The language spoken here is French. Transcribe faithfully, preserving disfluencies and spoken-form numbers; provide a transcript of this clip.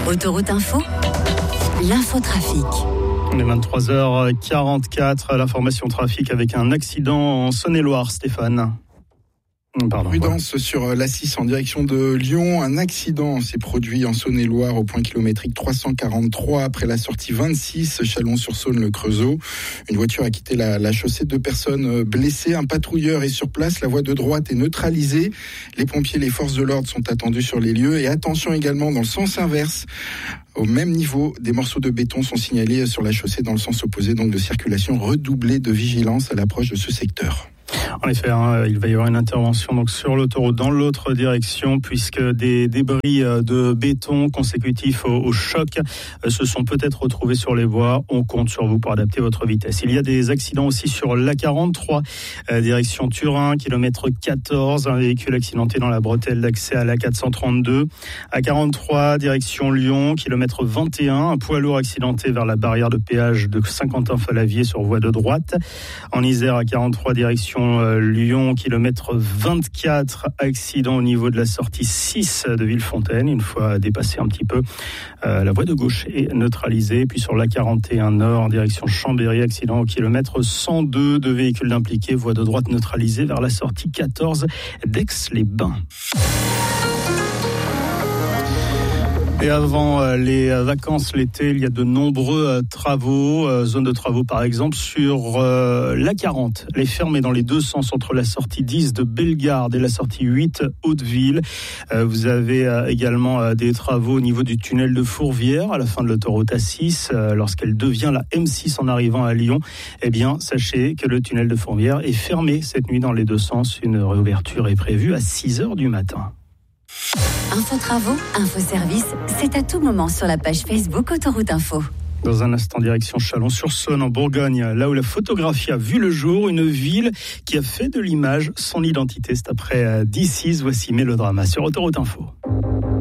Autoroute Info, l'infotrafic. On est vingt-trois heures quarante-quatre, l'information trafic avec un accident en Saône-et-Loire, Stéphane. Pardon, Prudence voilà. Sur l'A six en direction de Lyon. Un accident s'est produit en Saône-et-Loire au point kilométrique trois cent quarante-trois après la sortie vingt-six, Chalon-sur-Saône, le Creusot. Une voiture a quitté la, la chaussée, deux personnes blessées. Un patrouilleur est sur place, la voie de droite est neutralisée. Les pompiers, les forces de l'ordre sont attendus sur les lieux. Et attention également dans le sens inverse. Au même niveau, des morceaux de béton sont signalés sur la chaussée dans le sens opposé, donc de circulation redoublée de vigilance à l'approche de ce secteur. En effet, hein, il va y avoir une intervention donc sur l'autoroute dans l'autre direction puisque des débris de béton consécutifs au, au choc se sont peut-être retrouvés sur les voies. On compte sur vous pour adapter votre vitesse. Il y a des accidents aussi sur l'A quarante-trois, euh, direction Turin, kilomètre quatorze, un véhicule accidenté dans la bretelle d'accès à l'A quatre cent trente-deux. A quarante-trois, direction Lyon, kilomètre vingt et un, un poids lourd accidenté vers la barrière de péage de Saint-Quentin-Fallavier sur voie de droite. En Isère, A quarante-trois, direction Lyon, kilomètre vingt-quatre, accident au niveau de la sortie six de Villefontaine. Une fois dépassé un petit peu, euh, la voie de gauche est neutralisée. Puis sur l'A quarante et un Nord, en direction Chambéry, accident au kilomètre cent deux, deux véhicules impliqués, voie de droite neutralisée vers la sortie quatorze d'Aix-les-Bains. Et avant les vacances, l'été, il y a de nombreux travaux, zones de travaux par exemple sur l'A quarante. Elle est fermée dans les deux sens entre la sortie dix de Bellegarde et la sortie huit Hauteville. Vous avez également des travaux au niveau du tunnel de Fourvière à la fin de l'autoroute A six. Lorsqu'elle devient la M six en arrivant à Lyon, eh bien, sachez que le tunnel de Fourvière est fermé cette nuit dans les deux sens. Une réouverture est prévue à six heures du matin. Info Travaux, Info Service, c'est à tout moment sur la page Facebook Autoroute Info. Dans un instant, direction Chalon-sur-Saône en Bourgogne, là où la photographie a vu le jour, une ville qui a fait de l'image son identité. C'est après D six, voici Mélodrama sur Autoroute Info.